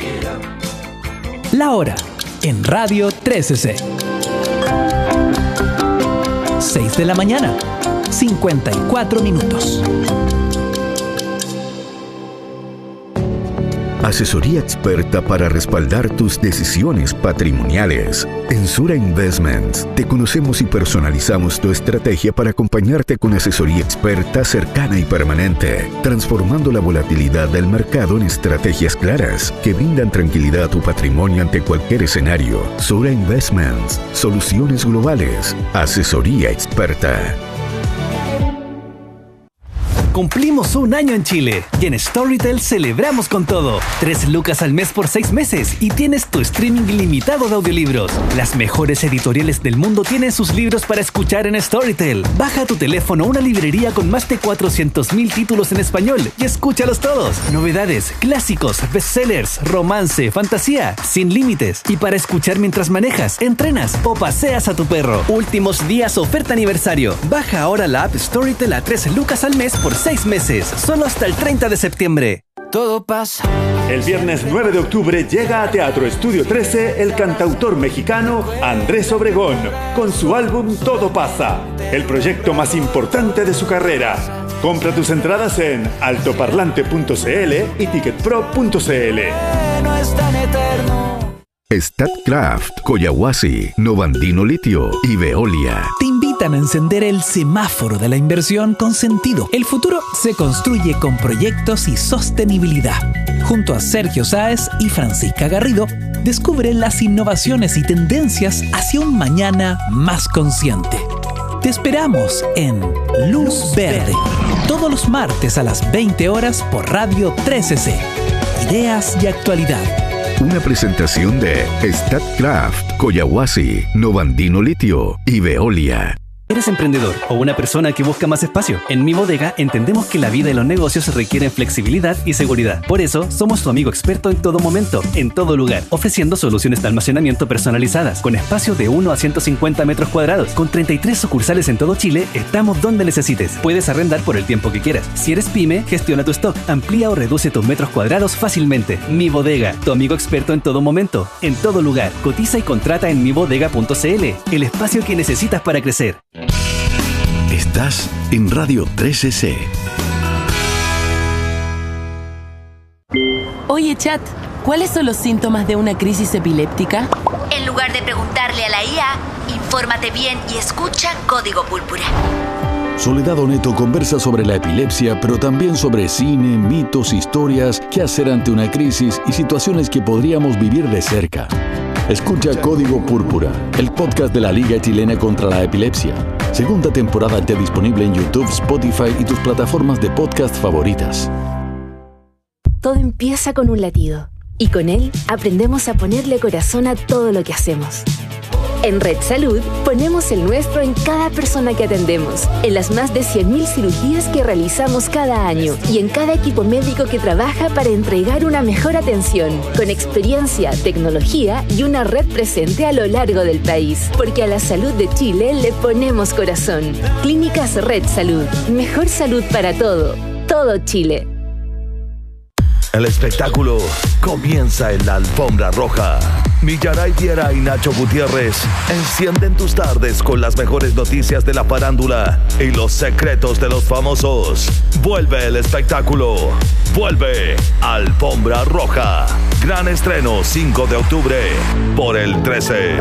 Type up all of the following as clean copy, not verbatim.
La hora en Radio 13C. 6 de la mañana, 54 minutos. Asesoría experta para respaldar tus decisiones patrimoniales. En Sura Investments te conocemos y personalizamos tu estrategia para acompañarte con asesoría experta cercana y permanente, transformando la volatilidad del mercado en estrategias claras que brindan tranquilidad a tu patrimonio ante cualquier escenario. Sura Investments, soluciones globales, asesoría experta. Cumplimos un año en Chile y en Storytel celebramos con todo. 3 lucas al mes por 6 meses y tienes tu streaming ilimitado de audiolibros. Las mejores editoriales del mundo tienen sus libros para escuchar en Storytel. Baja a tu teléfono una librería con más de 400.000 títulos en español y escúchalos todos. Novedades, clásicos, bestsellers, romance, fantasía, sin límites. Y para escuchar mientras manejas, entrenas o paseas a tu perro. Últimos días oferta aniversario. Baja ahora la app Storytel a 3 lucas al mes por 6 meses, solo hasta el 30 de septiembre. Todo pasa. El viernes 9 de octubre llega a Teatro Estudio 13 el cantautor mexicano Andrés Obregón con su álbum Todo Pasa, el proyecto más importante de su carrera. Compra tus entradas en altoparlante.cl y ticketpro.cl. No es tan eterno. Statkraft, Collahuasi, Novandino Litio y Veolia Te invitan a encender el semáforo de la inversión con sentido. El futuro se construye con proyectos y sostenibilidad. Junto a Sergio Sáez y Francisca Garrido, descubre las innovaciones y tendencias hacia un mañana más consciente. Te esperamos en Luz Verde, todos los martes a las 20 horas por Radio 13C. Ideas y actualidad. Una presentación de Statkraft, Collahuasi, Novandino Litio y Veolia. ¿Eres emprendedor o una persona que busca más espacio? En Mi Bodega entendemos que la vida y los negocios requieren flexibilidad y seguridad. Por eso, somos tu amigo experto en todo momento, en todo lugar, ofreciendo soluciones de almacenamiento personalizadas, con espacio de 1 a 150 metros cuadrados. Con 33 sucursales en todo Chile, estamos donde necesites. Puedes arrendar por el tiempo que quieras. Si eres pyme, gestiona tu stock, amplía o reduce tus metros cuadrados fácilmente. Mi Bodega, tu amigo experto en todo momento, en todo lugar. Cotiza y contrata en mibodega.cl, el espacio que necesitas para crecer. Estás en Radio 13C. Oye, chat, ¿cuáles son los síntomas de una crisis epiléptica? En lugar de preguntarle a la IA, infórmate bien y escucha Código Púrpura. Soledad Oneto conversa sobre la epilepsia, pero también sobre cine, mitos, historias, qué hacer ante una crisis y situaciones que podríamos vivir de cerca. Escucha Código Púrpura, el podcast de la Liga Chilena contra la Epilepsia. Segunda temporada ya disponible en YouTube, Spotify y tus plataformas de podcast favoritas. Todo empieza con un latido y con él aprendemos a ponerle corazón a todo lo que hacemos. En Red Salud ponemos el nuestro en cada persona que atendemos, en las más de 100.000 cirugías que realizamos cada año y en cada equipo médico que trabaja para entregar una mejor atención, con experiencia, tecnología y una red presente a lo largo del país. Porque a la salud de Chile le ponemos corazón. Clínicas Red Salud. Mejor salud para todo Chile. El espectáculo comienza en la alfombra roja. Millaray Viera y Nacho Gutiérrez encienden tus tardes con las mejores noticias de la farándula y los secretos de los famosos. Vuelve el espectáculo. Vuelve Alfombra Roja. Gran estreno 5 de octubre por el 13.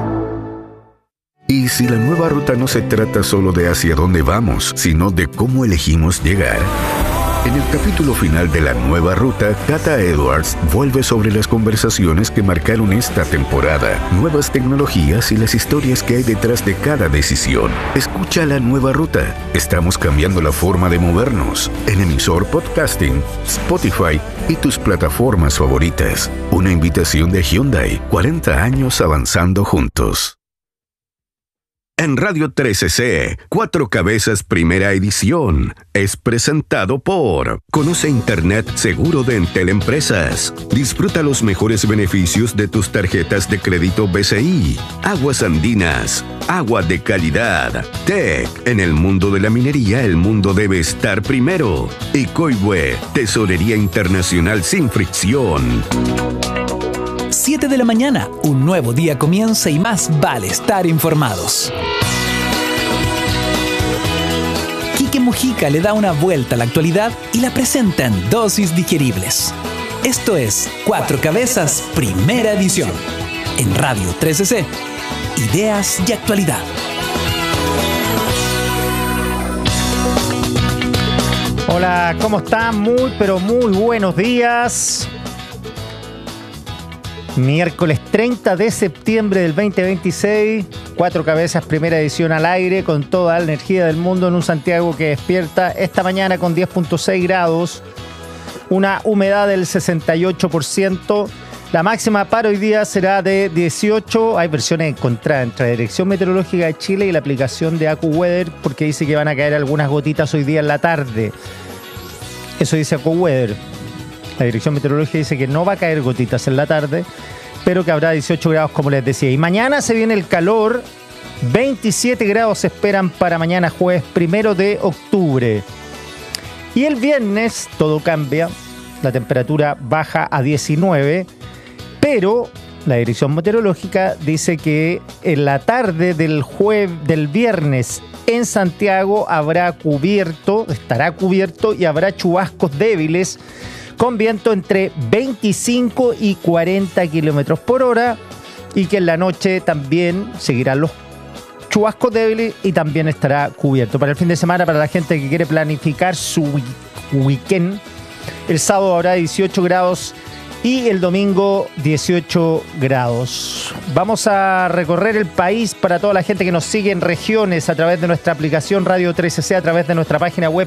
Y si la nueva ruta no se trata solo de hacia dónde vamos, sino de cómo elegimos llegar. En el capítulo final de la nueva ruta, Cata Edwards vuelve sobre las conversaciones que marcaron esta temporada, nuevas tecnologías y las historias que hay detrás de cada decisión. Escucha la nueva ruta. Estamos cambiando la forma de movernos. En emisor podcasting, Spotify y tus plataformas favoritas. Una invitación de Hyundai, 40 años avanzando juntos. En Radio 13C, Cuatro Cabezas Primera Edición, es presentado por Conoce Internet Seguro de Entel Empresas. Disfruta los mejores beneficios de tus tarjetas de crédito BCI. Aguas Andinas, agua de calidad. TEC, en el mundo de la minería el mundo debe estar primero. Y Coihue, tesorería internacional sin fricción. 7 de la mañana, un nuevo día comienza y más vale estar informados. Quique Mujica le da una vuelta a la actualidad y la presenta en dosis digeribles. Esto es Cuatro Cabezas, primera edición. En Radio 13C. Ideas y actualidad. Hola, ¿cómo están? Muy, pero muy buenos días. Miércoles 30 de septiembre del 2026. Cuatro Cabezas, primera edición al aire, con toda la energía del mundo en un Santiago que despierta esta mañana con 10.6 grados. Una humedad del 68%. La máxima para hoy día será de 18. Hay versiones encontradas entre la Dirección Meteorológica de Chile y la aplicación de AccuWeather, porque dice que van a caer algunas gotitas hoy día en la tarde. Eso dice AccuWeather. La Dirección Meteorológica dice que no va a caer gotitas en la tarde, pero que habrá 18 grados, como les decía. Y mañana se viene el calor. 27 grados se esperan para mañana jueves 1 de octubre. Y el viernes todo cambia. La temperatura baja a 19, pero la Dirección Meteorológica dice que en la tarde del viernes en Santiago estará cubierto y habrá chubascos débiles con viento entre 25 y 40 kilómetros por hora, y que en la noche también seguirán los chubascos débiles y también estará cubierto. Para el fin de semana, para la gente que quiere planificar su weekend, el sábado habrá 18 grados y el domingo 18 grados. Vamos a recorrer el país para toda la gente que nos sigue en regiones a través de nuestra aplicación Radio 13C, a través de nuestra página web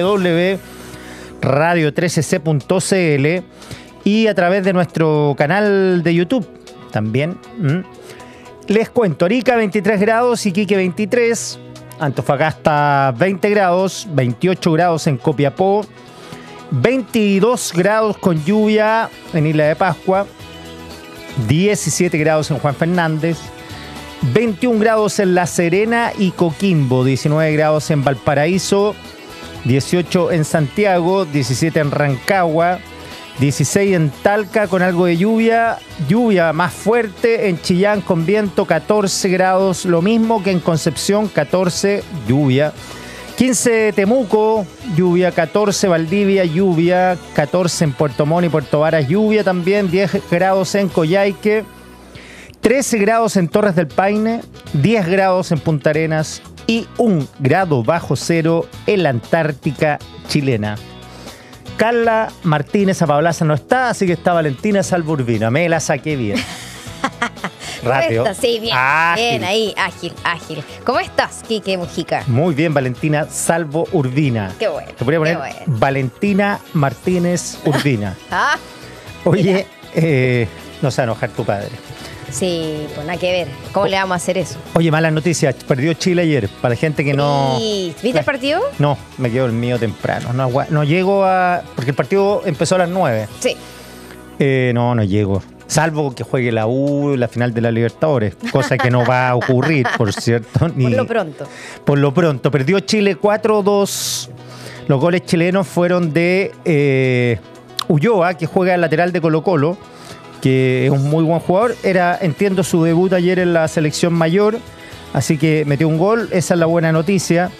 www.radio13c.cl y a través de nuestro canal de YouTube también. Les cuento, Arica 23 grados, Iquique 23, Antofagasta 20 grados, 28 grados en Copiapó, 22 grados con lluvia en Isla de Pascua, 17 grados en Juan Fernández, 21 grados en La Serena y Coquimbo, 19 grados en Valparaíso, 18 en Santiago, 17 en Rancagua, 16 en Talca con algo de lluvia más fuerte en Chillán con viento, 14 grados, lo mismo que en Concepción, 14, lluvia. 15 Temuco, lluvia, 14 Valdivia, lluvia, 14 en Puerto Montt y Puerto Varas, lluvia también, 10 grados en Coyhaique, 13 grados en Torres del Paine, 10 grados en Punta Arenas y 1 grado bajo cero en la Antártica chilena. Carla Martínez Apablaza no está, así que está Valentina Salvo Urbina. Me la saqué bien. Rápido. Sí, bien. Ágil. Bien, ahí, ágil. ¿Cómo estás, Quique Mujica? Muy bien, Valentina Salvo Urbina. Qué bueno. Te podría poner Valentina Martínez Urbina. Oye, no se va a enojar tu padre. Sí, pues nada que ver. ¿Cómo le vamos a hacer eso? Oye, malas noticias. Perdió Chile ayer. Para la gente que no... ¿Viste el partido? No, me quedo dormido temprano. No llego a... Porque el partido empezó a las 9. Sí. No llego. Salvo que juegue la U, la final de la Libertadores. Cosa que no va a ocurrir, por cierto. Por lo pronto. Por lo pronto. Perdió Chile 4-2. Los goles chilenos fueron de Ulloa, que juega el lateral de Colo-Colo, que es un muy buen jugador. Entiendo, su debut ayer en la selección mayor, así que metió un gol. Esa es la buena noticia.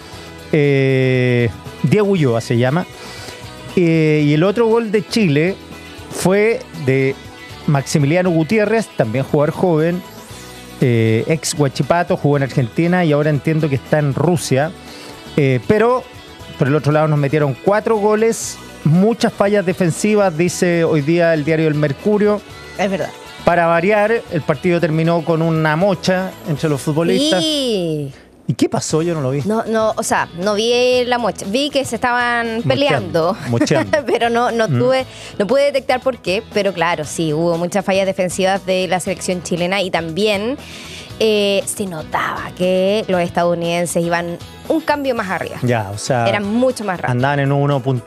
Diego Ulloa se llama. Y el otro gol de Chile fue de Maximiliano Gutiérrez, también jugador joven, ex Huachipato, jugó en Argentina y ahora entiendo que está en Rusia. Pero por el otro lado nos metieron 4 goles, muchas fallas defensivas, dice hoy día el diario El Mercurio. Es verdad. Para variar, el partido terminó con una mocha entre los futbolistas. Sí. ¿Y qué pasó? Yo no lo vi. No vi la mocha. Vi que se estaban peleando. Mocheando. Pero no pude detectar por qué. Pero claro, sí, hubo muchas fallas defensivas de la selección chilena y también se notaba que los estadounidenses iban un cambio más arriba. Ya, o sea... Eran mucho más rápidos. Andaban en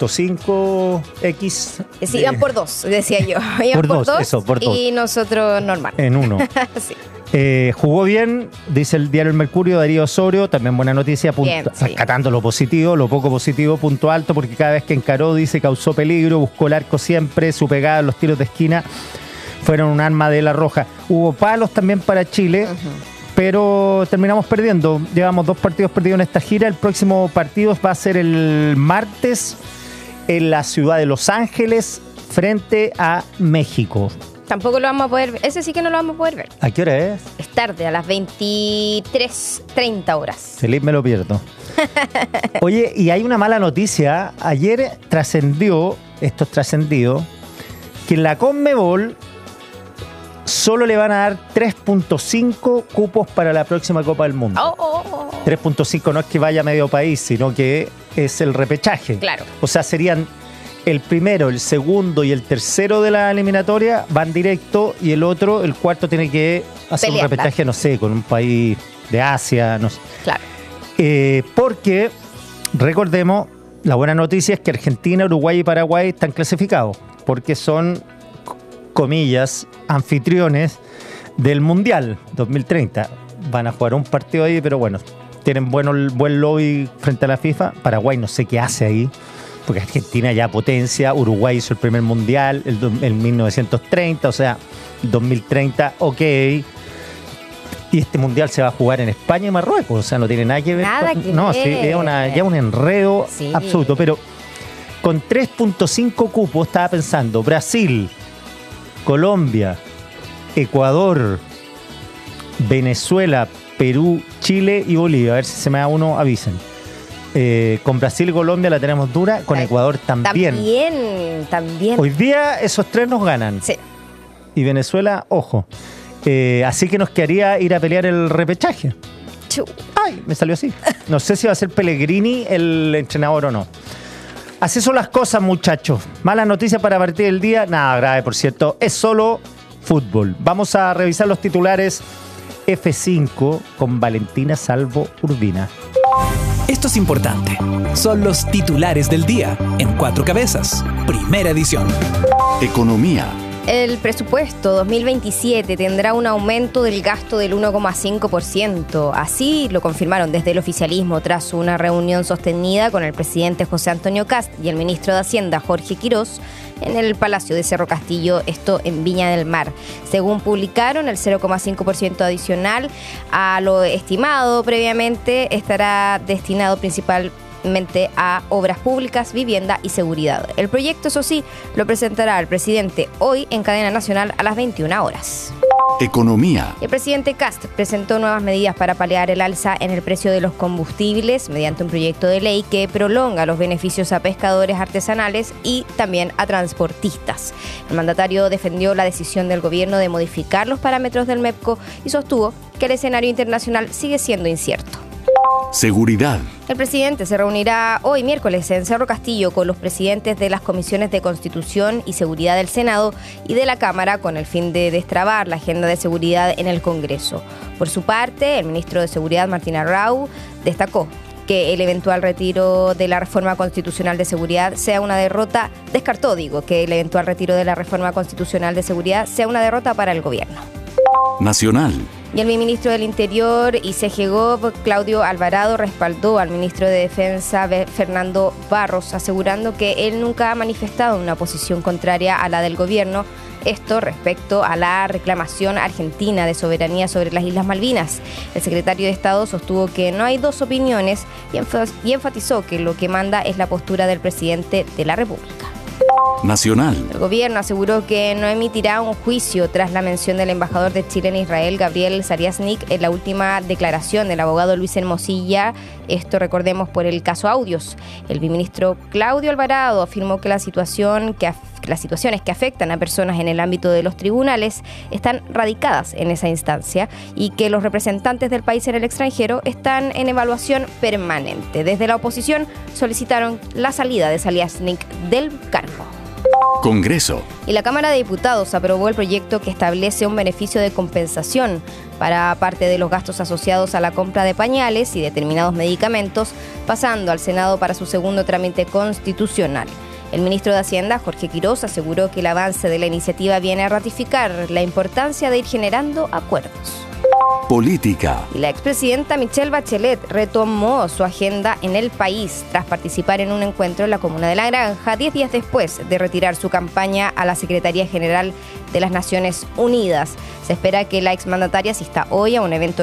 1.5x. Sí, iban por 2, decía yo. Iban por 2 y nosotros normal. En 1. Sí. Jugó bien, dice el diario El Mercurio, Darío Osorio, también buena noticia, Bien, sí. rescatando lo positivo, lo poco positivo, punto alto, porque cada vez que encaró, dice, causó peligro, buscó el arco siempre, su pegada en los tiros de esquina fueron un arma de la Roja. Hubo palos también para Chile, pero terminamos perdiendo. Llevamos 2 partidos perdidos en esta gira. El próximo partido va a ser el martes en la ciudad de Los Ángeles frente a México. Tampoco lo vamos a poder ver. Ese sí que no lo vamos a poder ver. ¿A qué hora es? Es tarde, a las 23:30 horas. Feliz me lo pierdo. Oye, y hay una mala noticia. Ayer trascendió, esto es trascendido, que en la Conmebol solo le van a dar 3.5 cupos para la próxima Copa del Mundo. 3.5 no es que vaya a medio país, sino que es el repechaje. Claro. O sea, serían el primero, el segundo y el tercero de la eliminatoria van directo y el otro, el cuarto, tiene que hacer un repechaje, no sé, con un país de Asia, no sé. Claro. Porque, recordemos, la buena noticia es que Argentina, Uruguay y Paraguay están clasificados, porque son, comillas, anfitriones del Mundial 2030. Van a jugar un partido ahí, pero bueno, tienen buen lobby frente a la FIFA. Paraguay no sé qué hace ahí, porque Argentina ya potencia, Uruguay hizo el primer mundial en 1930, o sea, 2030, ok. Y este mundial se va a jugar en España y Marruecos, o sea, no tiene nada que ver. No, sí, es ya un enredo absoluto, pero con 3.5 cupos estaba pensando Brasil, Colombia, Ecuador, Venezuela, Perú, Chile y Bolivia. A ver si se me da uno, avisen. Con Brasil y Colombia la tenemos dura, con Ecuador también. También. Hoy día esos 3 nos ganan. Sí. Y Venezuela, ojo. Así que nos quedaría ir a pelear el repechaje. Ay, me salió así. No sé si va a ser Pellegrini el entrenador o no. Así son las cosas, muchachos. Mala noticia para partir del día. Nada grave, por cierto. Es solo fútbol. Vamos a revisar los titulares F5 con Valentina Salvo Urbina. Esto es importante. Son los titulares del día en 4 cabezas. Primera edición. Economía. El presupuesto 2027 tendrá un aumento del gasto del 1,5%. Así lo confirmaron desde el oficialismo tras una reunión sostenida con el presidente José Antonio Kast y el ministro de Hacienda Jorge Quirós en el Palacio de Cerro Castillo, esto en Viña del Mar. Según publicaron, el 0,5% adicional a lo estimado previamente estará destinado principalmente a obras públicas, vivienda y seguridad. El proyecto, eso sí, lo presentará el presidente hoy en cadena nacional a las 21 horas. Economía. El presidente Kast presentó nuevas medidas para paliar el alza en el precio de los combustibles mediante un proyecto de ley que prolonga los beneficios a pescadores artesanales y también a transportistas. El mandatario defendió la decisión del gobierno de modificar los parámetros del MEPCO y sostuvo que el escenario internacional sigue siendo incierto. Seguridad. El presidente se reunirá hoy miércoles en Cerro Castillo con los presidentes de las comisiones de Constitución y Seguridad del Senado y de la Cámara con el fin de destrabar la agenda de seguridad en el Congreso. Por su parte, el ministro de Seguridad, Martín Arrau, destacó que el eventual retiro de la reforma constitucional de seguridad sea una derrota, que el eventual retiro de la reforma constitucional de seguridad sea una derrota para el gobierno. Nacional. Y el ministro del Interior y CGGOV, Claudio Alvarado, respaldó al ministro de Defensa, Fernando Barros, asegurando que él nunca ha manifestado una posición contraria a la del gobierno. Esto respecto a la reclamación argentina de soberanía sobre las Islas Malvinas. El secretario de Estado sostuvo que no hay dos opiniones y enfatizó que lo que manda es la postura del presidente de la República. Nacional. El gobierno aseguró que no emitirá un juicio tras la mención del embajador de Chile en Israel, Gabriel Zariasnik, en la última declaración del abogado Luis Hermosilla. Esto, recordemos, por el caso Audios. El viceministro Claudio Alvarado afirmó que las situaciones que afectan a personas en el ámbito de los tribunales están radicadas en esa instancia y que los representantes del país en el extranjero están en evaluación permanente. Desde la oposición solicitaron la salida de Zariasnik del cargo. Congreso. Y la Cámara de Diputados aprobó el proyecto que establece un beneficio de compensación para parte de los gastos asociados a la compra de pañales y determinados medicamentos, pasando al Senado para su segundo trámite constitucional. El ministro de Hacienda, Jorge Quirós, aseguró que el avance de la iniciativa viene a ratificar la importancia de ir generando acuerdos. política. Y la expresidenta Michelle Bachelet retomó su agenda en el país tras participar en un encuentro en la comuna de La Granja 10 días después de retirar su campaña a la Secretaría General de las Naciones Unidas. Se espera que la exmandataria asista hoy a un evento